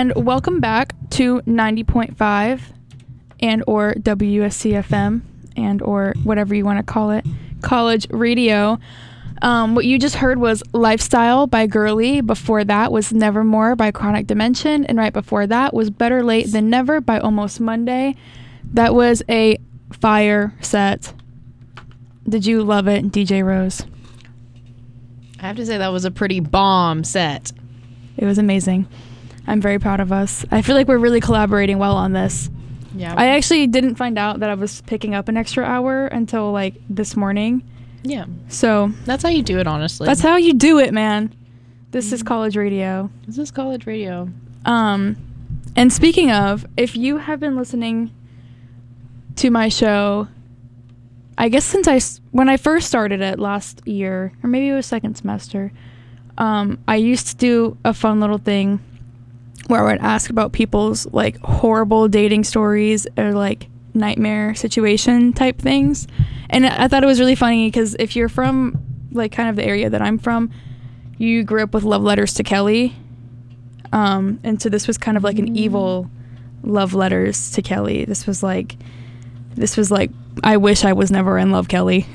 and welcome back to 90.5 and or WSCFM and or whatever you want to call it, college radio. What you just heard was Lifestyle by Girly. Before that was Nevermore by Chronic Dimension, and right before that was Better Late Than Never by Almost Monday. That was a fire set. Did you love it, DJ Rose? I have to say that was a pretty bomb set. It was amazing. I'm very proud of us. I feel like we're really collaborating well on this. Yeah. I actually didn't find out that I was picking up an extra hour until like this morning. Yeah. So that's how you do it, honestly. that's how you do it, man. This is college radio. This is college radio. And speaking of, if you have been listening to my show, I guess since when I first started it last year, or maybe it was second semester, I used to do a fun little thing where I would ask about people's like horrible dating stories or like nightmare situation type things. And I thought it was really funny because if you're from like kind of the area that I'm from, you grew up with Love Letters to Kelly. And so this was kind of like an evil Love Letters to Kelly. This was like I wish I was never in love, Kelly.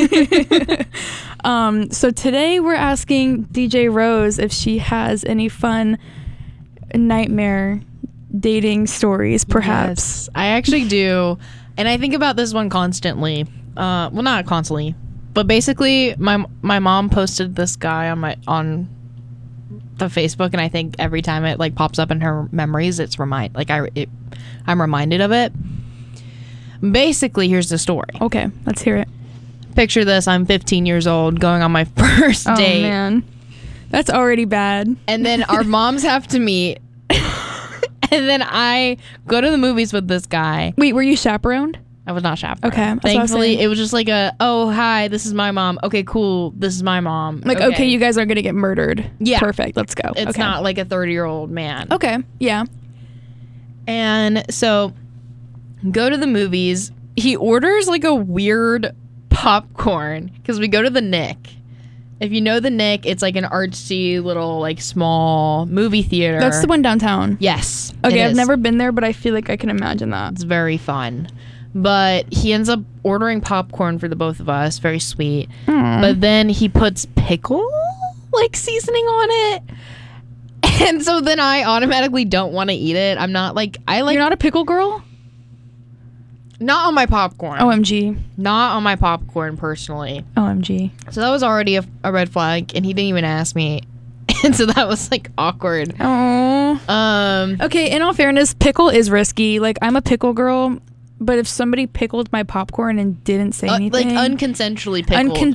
So today we're asking DJ Rose if she has any fun nightmare dating stories, perhaps. Yes, I actually do. And I think about this one constantly. Well, not constantly, but basically my mom posted this guy on the Facebook, and I think every time it like pops up in her memories, I'm reminded of it. Basically, here's the story. Okay, let's hear it. Picture this: I'm 15 years old, going on my first date. Oh man, that's already bad. And then our moms have to meet. And then I go to the movies with this guy. Wait, were you chaperoned? I was not chaperoned. Okay, thankfully, it was just like oh, hi, this is my mom. Okay, cool, this is my mom. Like, okay, you guys are gonna get murdered. Yeah. Perfect, let's go. It's okay. not like a 30-year-old man. Okay, yeah. And so, go to the movies. He orders like a weird popcorn because we go to the Nick. If you know the Nick, it's like an artsy little like small movie theater. That's the one downtown. Yes. Okay, I've never been there, but I feel like I can imagine that. It's very fun. But he ends up ordering popcorn for the both of us. Very sweet. But then he puts pickle like seasoning on it. And so then I automatically don't want to eat it. I'm not like You're not a pickle girl? Not on my popcorn. OMG. Not on my popcorn personally. OMG. So that was already a red flag, and he didn't even ask me. And so that was like awkward. Oh. Okay, in all fairness, pickle is risky. Like, I'm a pickle girl, but if somebody pickled my popcorn and didn't say anything, like unconsensually pickled.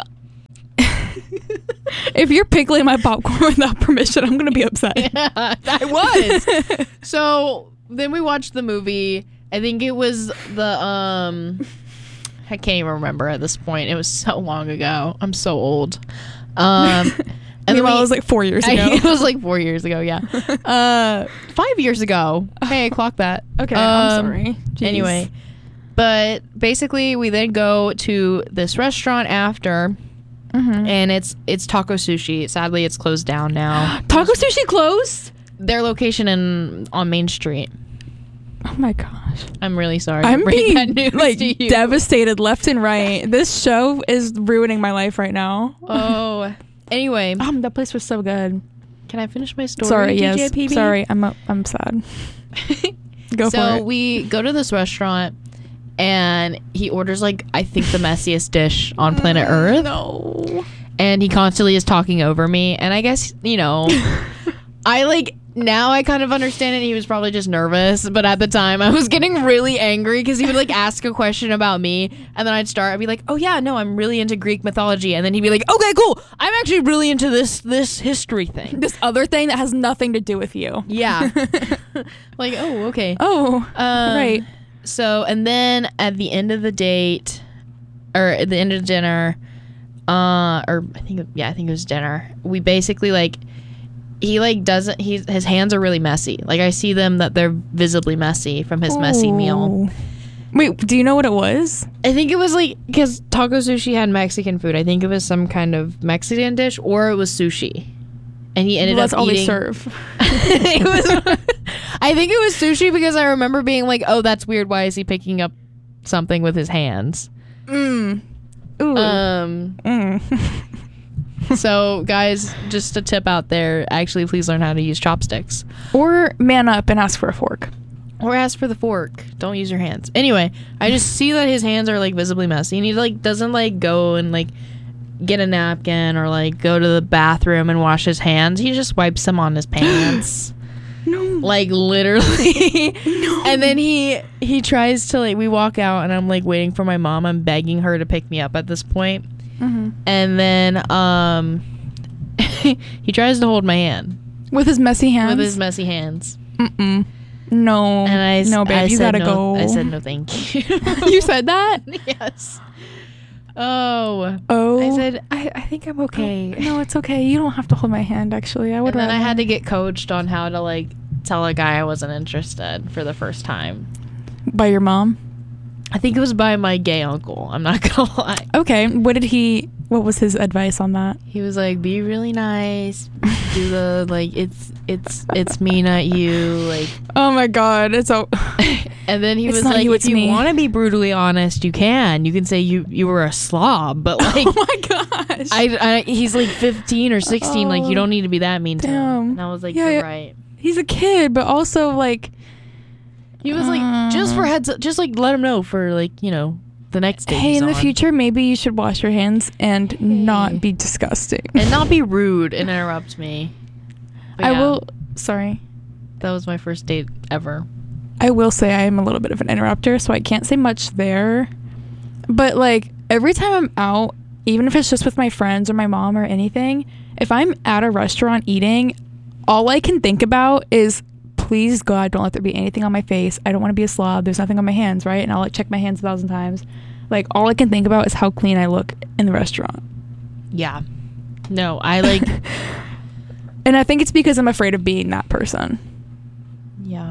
if you're pickling my popcorn without permission, I'm gonna be upset. Yeah, I was. So then we watched the movie. I think it was the I can't even remember at this point. It was so long ago. I'm so old. And then it was like 4 years ago. It was like 4 years ago, yeah. 5 years ago. Hey, clock that. Okay, I'm sorry. Jeez. Anyway, but basically we then go to this restaurant after, and it's Taco Sushi. Sadly, it's closed down now. Taco Sushi closed? Their location on Main Street. Oh my gosh. I'm really sorry. I'm being that news like to you. devastated left and right. This show is ruining my life right now. Oh. Anyway. That place was so good. Can I finish my story? Sorry, DJ yes. PB? Sorry, I'm sad. Go for it. So we go to this restaurant and he orders like I think the messiest dish on planet Earth. No. And he constantly is talking over me, and I guess, now I kind of understand it. He was probably just nervous, but at the time I was getting really angry because he would like ask a question about me, and then I'd be like, oh yeah, no, I'm really into Greek mythology, and then he'd be like, okay, cool, I'm actually really into this history thing, this other thing that has nothing to do with you. Yeah. Like, oh, okay. Oh, right. So, and then at the end of the date, or at the end of dinner, or I think it was dinner, we basically like, he like doesn't, his hands are really messy. Like I see them that they're visibly messy from his messy meal. Wait, do you know what it was? I think it was like, because Taco Sushi had Mexican food. I think it was some kind of Mexican dish, or it was sushi. and he ended That's up all eating. they serve. It was, I think it was sushi because I remember being like, oh, that's weird. Why is he picking up something with his hands? Ooh. So guys, just a tip out there, actually please learn how to use chopsticks. Or man up and ask for a fork. Or ask for the fork. Don't use your hands. Anyway, I just see that his hands are like visibly messy and he like doesn't like go and like get a napkin or like go to the bathroom and wash his hands. He just wipes them on his pants. No. Like literally. No. And then he tries to like, we walk out and I'm like waiting for my mom. I'm begging her to pick me up at this point. Mm-hmm. And then he tries to hold my hand With his messy hands? with his messy hands. Mm-mm. No. And no, babe, you said gotta no, go. I said no thank you. You said that? Yes. Oh. Oh. I said, I think I'm okay. No, it's okay. You don't have to hold my hand, actually. I would And then I rather. had to get coached on how to like tell a guy I wasn't interested for the first time. By your mom? I think it was by my gay uncle. I'm not gonna lie. Okay. What was his advice on that? He was like, be really nice. Do the like it's me, not you. Like, Oh my god. It's so. and then he It's was not like, you, if it's you me. want to be brutally honest, you can. You can say you were a slob, but like, Oh my gosh. he's like 15 or 16. Like, you don't need to be that mean to him. Damn. And I was like, Yeah, you're yeah. right. He's a kid, but also like. He was like, just for heads up, just like let him know for like, the next day. Hey, he's in the on. future, maybe you should wash your hands and not be disgusting. And not be rude and interrupt me. But I yeah, will. Sorry. That was my first date ever. I will say I am a little bit of an interrupter, so I can't say much there. But like every time I'm out, even if it's just with my friends or my mom or anything, if I'm at a restaurant eating, all I can think about is, please God, don't let there be anything on my face. I don't want to be a slob. There's nothing on my hands, right? And I'll like check my hands 1,000 times. Like all I can think about is how clean I look in the restaurant. Yeah. No, I like. And I think it's because I'm afraid of being that person. Yeah.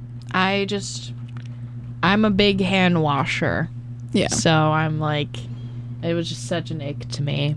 I'm a big hand washer. Yeah. So I'm like, it was just such an ick to me.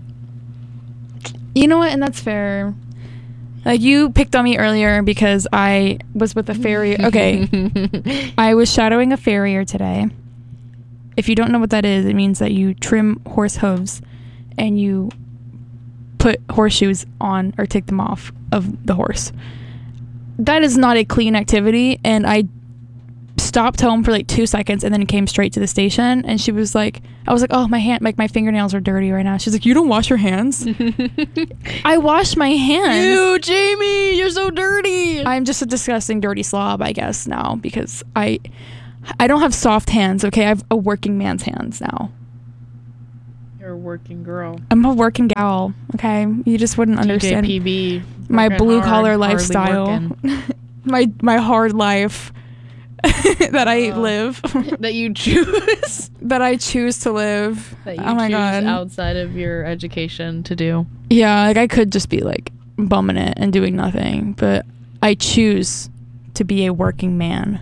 You know what? And that's fair. Like you picked on me earlier because I was with a farrier. Okay. I was shadowing a farrier today. If you don't know what that is, it means that you trim horse hooves and you put horseshoes on or take them off of the horse. That is not a clean activity, and I stopped home for like 2 seconds and then came straight to the station, and she was like, I was like, oh, my hand, like my fingernails are dirty right now. She's like, you don't wash your hands? I wash my hands. Ew, Jamie, you're so dirty. I'm just a disgusting dirty slob, I guess, now, because I don't have soft hands, okay? I have a working man's hands now. You're a working girl. I'm a working gal, okay? You just wouldn't understand TJPB. my Working blue hard, collar hardly lifestyle. working. my hard life that I live. That you choose. That I choose to live. That you Oh my choose god. outside of your education to do. Yeah, like I could just be like bumming it and doing nothing, but I choose to be a working man.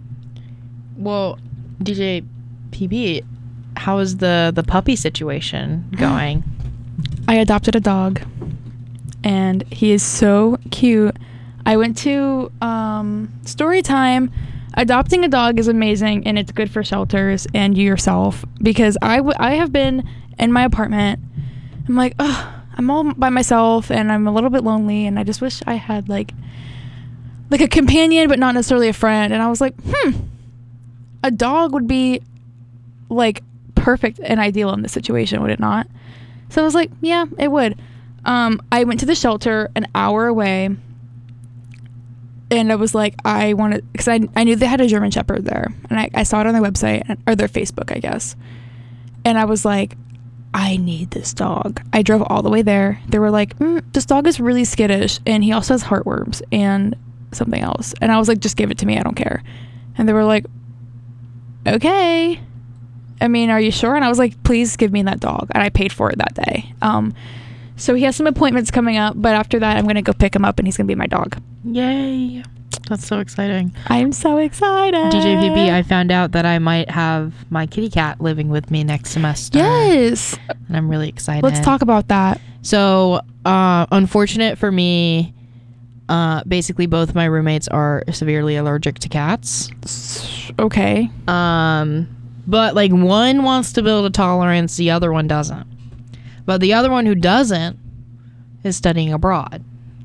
Well, DJ PB, how is the puppy situation going? I adopted a dog, and he is so cute. I went to story time. Adopting a dog is amazing, and it's good for shelters and you yourself, because I have been in my apartment. I'm like, ugh, I'm all by myself, and I'm a little bit lonely, and I just wish I had like a companion, but not necessarily a friend. And I was like, a dog would be like perfect and ideal in this situation, would it not? So I was like, yeah, it would. I went to the shelter an hour away, and I was like, I wanted, because I knew they had a German Shepherd there, and I saw it on their website, or their Facebook, I guess. And I was like, I need this dog. I drove all the way there. They were like, this dog is really skittish, and he also has heartworms and something else. And I was like, just give it to me, I don't care. And they were like, okay. I mean, are you sure? And I was like, please give me that dog. And I paid for it that day. So he has some appointments coming up, but after that, I'm going to go pick him up, and he's going to be my dog. Yay. That's so exciting. I'm so excited. DJ PB, I found out that I might have my kitty cat living with me next semester. Yes. And I'm really excited. Let's talk about that. So, unfortunate for me, basically both my roommates are severely allergic to cats. Okay. But like one wants to build a tolerance, the other one doesn't. But the other one who doesn't is studying abroad.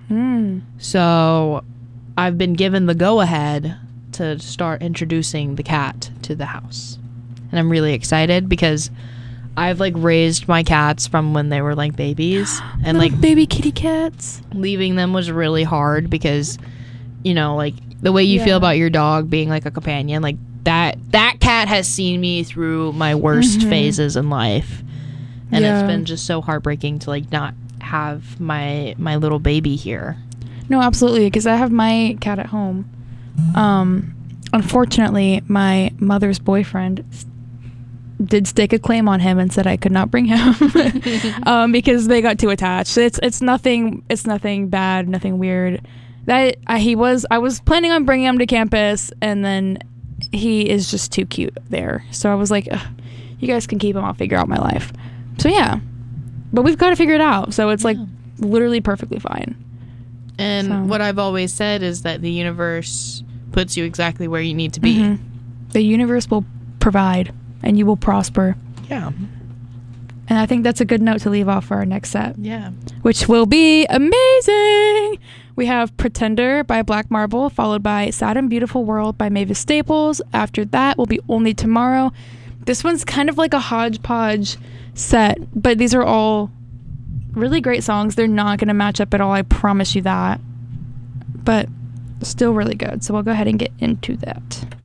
So I've been given the go-ahead to start introducing the cat to the house. And I'm really excited because I've like raised my cats from when they were like babies. And like baby kitty cats. leaving them was really hard because, you know, like the way you feel about your dog being like a companion, like that cat has seen me through my worst phases in life. And it's been just so heartbreaking to like not have my little baby here. No, absolutely, because I have my cat at home. Unfortunately, my mother's boyfriend did stake a claim on him and said I could not bring him because they got too attached. It's nothing bad, nothing weird. That I was planning on bringing him to campus, and then he is just too cute there. So I was like, you guys can keep him. I'll figure out my life. So yeah, but we've got to figure it out. So it's like literally perfectly fine. And what I've always said is that the universe puts you exactly where you need to be. The universe will provide, and you will prosper. Yeah. And I think that's a good note to leave off for our next set. Yeah. Which will be amazing. We have Pretender by Black Marble, followed by Sad and Beautiful World by Mavis Staples. After that will be Only Tomorrow. This one's kind of like a hodgepodge set, but these are all really great songs. They're not going to match up at all, I promise you that. But still really good. So we'll go ahead and get into that.